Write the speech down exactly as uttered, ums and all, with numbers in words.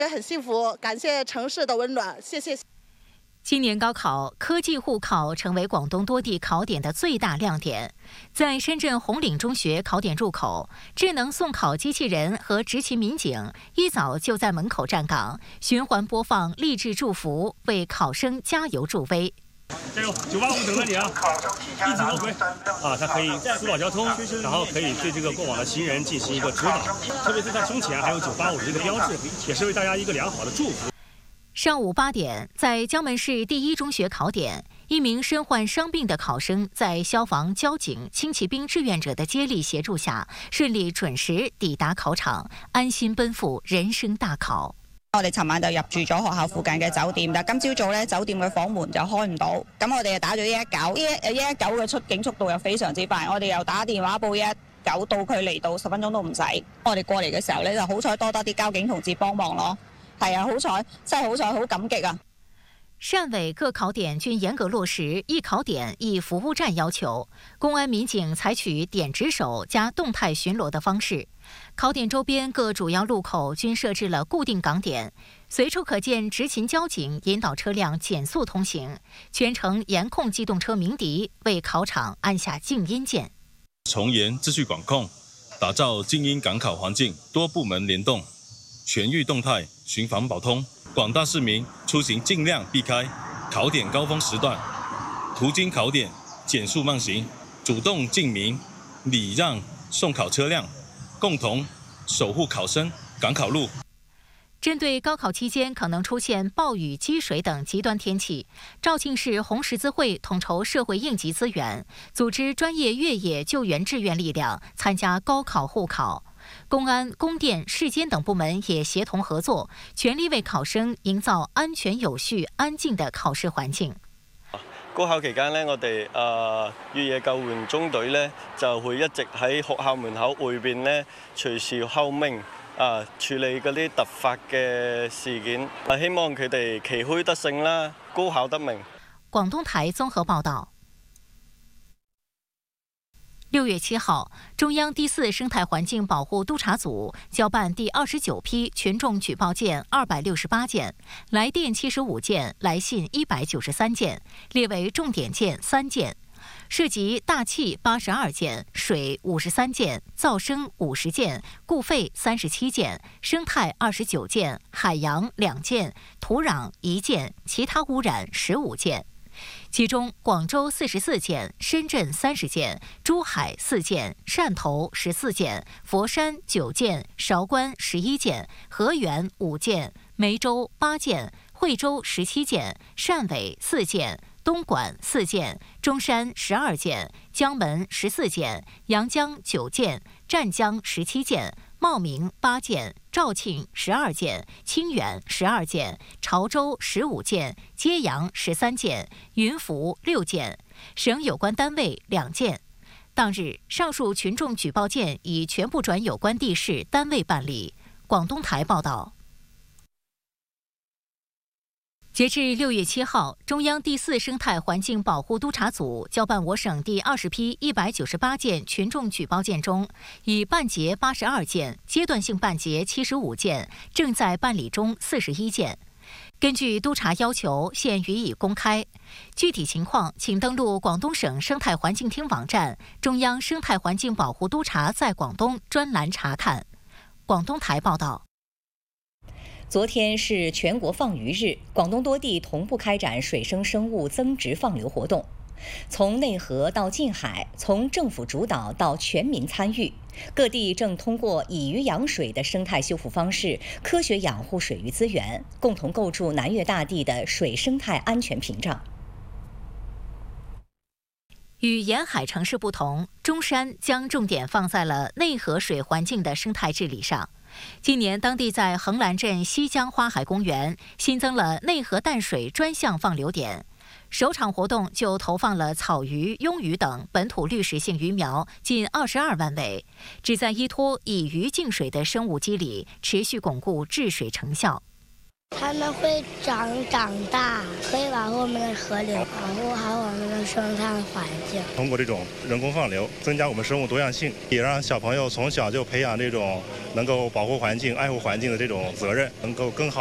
也很幸福，感谢城市的温暖，谢谢。 今年高考科技互考成为广东多地考点的最大亮点。在深圳红岭中学考点入口，智能送考机器人和执勤民警一早就在门口站岗，循环播放励志祝福，为考生加油助威。 加油！九八五等着你啊！一起都回啊！它可以疏导交通，然后可以对这个过往的行人进行一个指导。特别是在胸前还有九八五的这个标志，也是为大家一个良好的祝福。 上午八点，在江门市第一中学考点，一名身患伤病的考生在消防、交警、轻骑兵志願者的接力協助下，順利準時抵達考場，安心奔赴人生大考。 我哋尋晚就入住咗學校附近嘅酒店，但今朝早咧酒店嘅房門就開唔到，咁我哋就打咗一一九，一一一九嘅出境速度又非常之快，我哋又打電話報一一九，到佢嚟到十分鐘都唔使。我哋過嚟嘅時候咧就好彩多得啲交警同志幫忙咯。係啊，好彩，真係好彩，好感激啊！ 汕尾各考點均嚴格落實一考點一服務站要求，公安民警採取點值守加動態巡邏的方式。考點周邊各主要路口均設置了固定崗點，隨處可見執勤交警引導車輛減速通行，全程嚴控機動車鳴笛，為考場按下靜音鍵。 從嚴秩序管控，打造靜音趕考環境，多部門聯動，全域動態巡防保通，廣大市民出行盡量避開考點高峰時段，途經考點減速慢行，主動敬鳴禮讓送考車輛，共同守護考生趕考路。 針對高考期間可能出現暴雨、積水等極端天氣，肇慶市紅十字會統籌社會應急資源，組織專業越野救援志願力量參加高考互考。公安、供電、市監等部門也協同合作，全力為考生營造安全有序、安靜的考試環境。 高考期間呢，我哋誒越野救援中隊呢就會一直喺學校門口外邊呢隨時候命啊處理嗰啲突發嘅事件，啊希望佢哋旗開得勝啦，高考得名。 廣東台綜合報道。六月七號，中央第四生態環境保護督察組交辦第二十九批群眾舉報件二百六十八件，來電七十五件，來信一百九十三件，列為重點件三件，涉及大氣八十二件、水五十三件、噪聲五十件、固廢三十七件、生態二十九件、海洋兩件、土壤一件，其他污染十五件。其中廣州四十四件，深圳三十件，珠海四件，汕頭十四件，佛山九件，韶關十一件，河源五件，梅州八件，惠州十七件，汕尾四件，東莞四件，中山十二件，江門十四件，陽江九件，湛江十七件，茂名八件，肇慶十二件，清遠十二件，潮州十五件，揭陽十三件，雲浮六件，省有關單位兩件。當日，上述群眾舉報件已全部轉有關地市單位辦理。廣東台報道。截至六月七號，中央第四生態環境保護督察組交辦我省第二十批一百九十八件群眾舉報件中，已辦結八十二件，階段性辦結七十五件，正在辦理中四十一件。根據督察要求，現予以公開。具體情況，請登錄廣東省生態環境廳網站“中央生態環境保護督察在廣東”專欄查看。廣東台報道。 昨天是全國放魚日，廣東多地同步開展水生生物增殖放流活動。從內河到近海，從政府主導到全民參與，各地正通過以魚養水的生態修復方式，科學養護水域資源，共同構築南粵大地的水生態安全屏障。 與沿海城市不同，中山將重點放在了內河水環境的生態治理上。今年，當地在橫欄鎮西江花海公園新增了內河淡水專項放流點，首場活動就投放了草魚、魟魚等本土綠食性魚苗近二十二萬尾，旨在依託以魚淨水的生物機理，持續鞏固治水成效。 它们会长长大，可以保护我们的河流，保护好我们的生态环境。 通过这种人工放流，增加我们生物多样性，也让小朋友从小就培养这种能够保护环境、爱护环境的这种责任，能够更好